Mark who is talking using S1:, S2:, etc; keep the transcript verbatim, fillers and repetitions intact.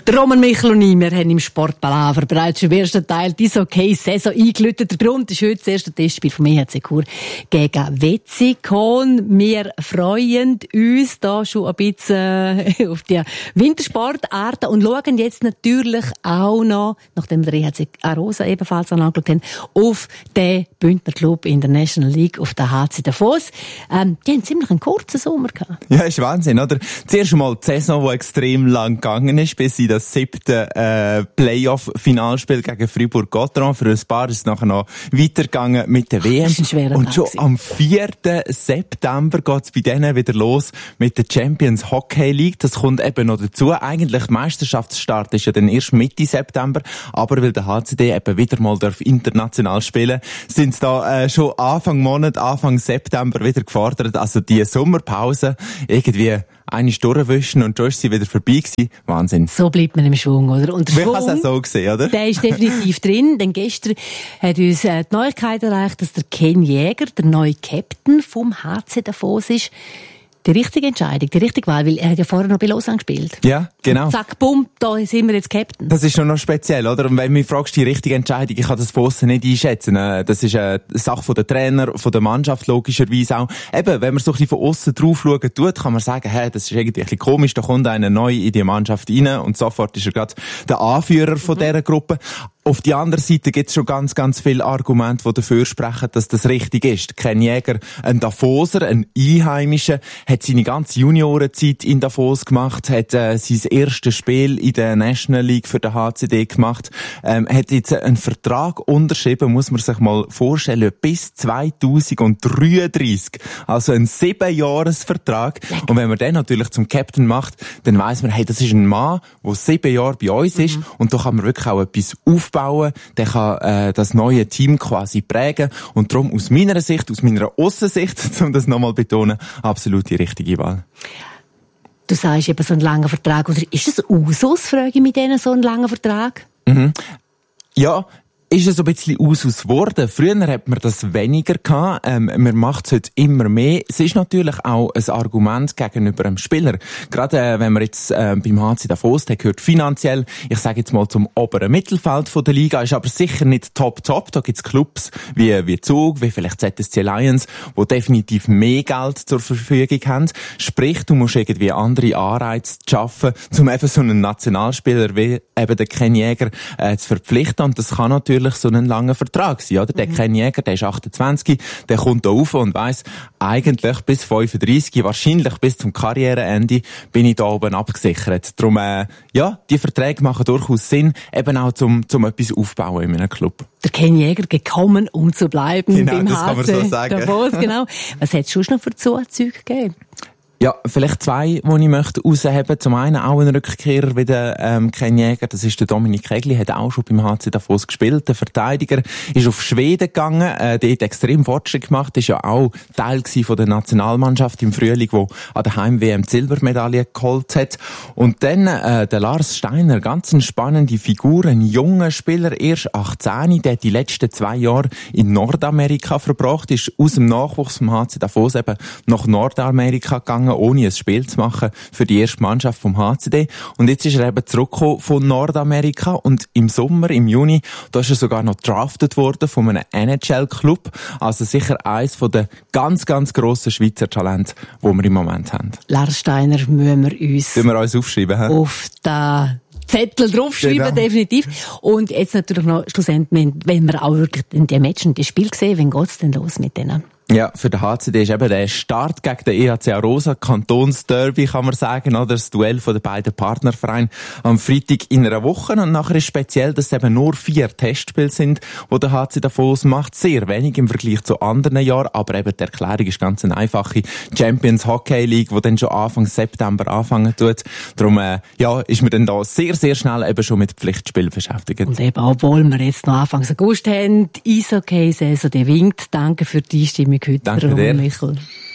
S1: Roman Michel und ich, wir haben im Sportpalaver bereits im ersten Teil die Eishockey-Saison eingeläutet. Der Grund ist heute das erste Testspiel vom E H C Chur gegen Wetzikon. Wir freuen uns da schon ein bisschen auf die Wintersportarten und schauen jetzt natürlich auch noch, nachdem wir den E H C Arosa ebenfalls angeschaut haben, auf den Bündner Club in der National League, auf den H C Davos. Ähm, die haben ziemlich einen kurzen Sommer gehabt.
S2: Ja, ist Wahnsinn, oder? Zuerst einmal die Saison, die extrem lang gegangen ist, bis in das siebte äh, Playoff-Finalspiel gegen Fribourg-Gotteron. Für ein paar ist es nachher noch weitergegangen mit der W M.
S1: Das ist ein schwerer
S2: Und
S1: Tag
S2: schon
S1: gewesen.
S2: am vierten September geht es bei denen wieder los mit der Champions Hockey League. Das kommt eben noch dazu. Eigentlich der Meisterschaftsstart ist ja dann erst Mitte September, aber weil der H C D eben wieder mal darf international spielen, sind sie da äh, schon Anfang Monat, Anfang September wieder gefordert. Also die Sommerpause irgendwie eine Stunde wischen und schon ist sie wieder vorbei gewesen. Wahnsinn.
S1: So bleibt man im Schwung, oder? Und der
S2: Wie
S1: Schwung,
S2: kann es auch so gesehen, oder?
S1: der ist definitiv drin, denn gestern hat uns äh, die Neuigkeit erreicht, dass der Ken Jäger, der neue Captain vom H C Davos ist. Die richtige Entscheidung, die richtige Wahl, weil er hat ja vorher noch bei Lausanne gespielt.
S2: Ja, genau.
S1: Und zack, bumm, da sind wir jetzt Captain.
S2: Das ist schon noch speziell, oder? Und wenn du mich fragst, die richtige Entscheidung, ich kann das von aussen nicht einschätzen. Das ist eine Sache von der Trainer, von der Mannschaft logischerweise auch. Eben, wenn man so ein bisschen von aussen drauf schauen tut, kann man sagen, hey, das ist irgendwie ein bisschen komisch, da kommt einer neu in die Mannschaft rein und sofort ist er gerade der Anführer von mhm. dieser Gruppe. Auf die andere Seite gibt es schon ganz, ganz viele Argumente, die dafür sprechen, dass das richtig ist. Ken Jäger, ein Davoser, ein Einheimischer, hat seine ganze Juniorenzeit in Davos gemacht, hat äh, sein erstes Spiel in der National League für den H C D gemacht, ähm, hat jetzt einen Vertrag unterschrieben, muss man sich mal vorstellen, bis zweitausenddreiunddreißig. Also ein Sieben-Jahres-Vertrag. Und wenn man den natürlich zum Captain macht, dann weiss man, hey, das ist ein Mann, der sieben Jahre bei uns ist, mhm. und da kann man wirklich auch etwas aufbauen. Der kann äh, das neue Team quasi prägen und darum aus meiner Sicht, aus meiner Aussensicht, um das nochmal betonen, absolut die richtige Wahl.
S1: Du sagst eben so einen langen Vertrag, oder ist es Usus, frage ich mit denen, so einen langen Vertrag?
S2: Mhm. Ja, ist es so ein bisschen Usus geworden. Früher hat man das weniger gehabt. Ähm, man macht es heute immer mehr. Es ist natürlich auch ein Argument gegenüber einem Spieler. Gerade äh, wenn man jetzt äh, beim H C Davos, der gehört finanziell, ich sage jetzt mal zum oberen Mittelfeld von der Liga, ist aber sicher nicht top-top. Da gibt's Clubs wie, wie Zug, wie vielleicht Z S C Lions, die definitiv mehr Geld zur Verfügung haben. Sprich, du musst irgendwie andere Anreize schaffen, um eben so einen Nationalspieler wie eben den Ken Jäger äh, zu verpflichten. Und das kann natürlich so einen langen Vertrag sein, oder? Der mhm. Ken Jäger, der ist achtundzwanzig, der kommt da rauf und weiss, eigentlich bis fünfunddreißig, wahrscheinlich bis zum Karriereende, bin ich da oben abgesichert. Darum, äh, ja, die Verträge machen durchaus Sinn, eben auch zum, zum etwas aufbauen in einem Club.
S1: Der Ken Jäger gekommen, um zu bleiben.
S2: Genau,
S1: beim
S2: das
S1: H C
S2: kann man so sagen.
S1: Davos, genau. Was hat es schon noch für Zuzüge gegeben?
S2: Ja, vielleicht zwei, die ich möchte rausheben. Zum einen auch ein Rückkehrer wie der ähm, Ken Jäger, das ist der Dominik Regli, hat auch schon beim H C Davos gespielt. Der Verteidiger ist auf Schweden gegangen, äh, dort extrem Fortschritt gemacht, ist ja auch Teil gewesen von der Nationalmannschaft im Frühling, wo an der Heim-W M die Silbermedaille geholt hat. Und dann äh, der Lars Steiner, ganz eine spannende Figur, ein junger Spieler, erst achtzehn, der hat die letzten zwei Jahre in Nordamerika verbracht, ist aus dem Nachwuchs vom H C Davos eben nach Nordamerika gegangen, ohne ein Spiel zu machen für die erste Mannschaft vom H C D. Und jetzt ist er eben zurückgekommen von Nordamerika und im Sommer, im Juni, da ist er sogar noch drafted worden von einem N H L-Club. Also sicher eines von den ganz, ganz grossen Schweizer Talenten, die wir im Moment haben.
S1: Lars Steiner müssen wir uns,
S2: Sollen wir uns aufschreiben? He?
S1: Auf den Zettel draufschreiben, genau. Definitiv. Und jetzt natürlich noch schlussendlich, wenn wir auch wirklich in die Matchen, die Spiel sehen, wann geht's denn los mit denen?
S2: Ja, für den H C D ist eben der Start gegen den E H C Arosa, Kantonsderby, kann man sagen, oder? Das Duell von den beiden Partnervereinen am Freitag in einer Woche. Und nachher ist speziell, dass es eben nur vier Testspiele sind, die der H C Davos macht. Sehr wenig im Vergleich zu anderen Jahren, aber eben die Erklärung ist ganz eine einfache. Champions Hockey League, die dann schon Anfang September anfangen tut. Darum, äh, ja, ist man dann da sehr, sehr schnell eben schon mit Pflichtspielen beschäftigt.
S1: Und eben, obwohl wir jetzt noch Anfang August haben, die Eishockey-Saison, die winkt. Danke für die Stimmung heute,
S2: Danke
S1: Roman
S2: dir.
S1: Michel.